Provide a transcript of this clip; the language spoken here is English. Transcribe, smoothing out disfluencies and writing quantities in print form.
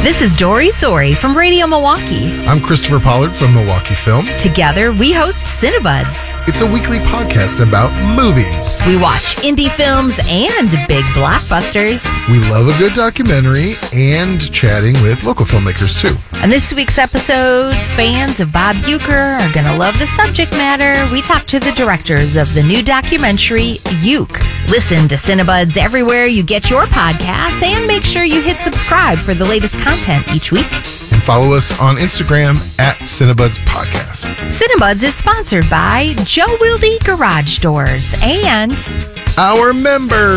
This is Dory Sori from Radio Milwaukee. I'm Christopher Pollard from Milwaukee Film. Together, we host Cinebuds. It's a weekly podcast about movies. We watch indie films and big blockbusters. We love a good documentary and chatting with local filmmakers, too. On this week's episode, fans of Bob Uecker are going to love the subject matter. We talk to the directors of the new documentary, Uke. Listen to Cinebuds everywhere you get your podcasts, and make sure you hit subscribe for the latest content each week. And follow us on Instagram at Cinebuds Podcast. Cinebuds is sponsored by Joe Wilde Garage Doors and our members.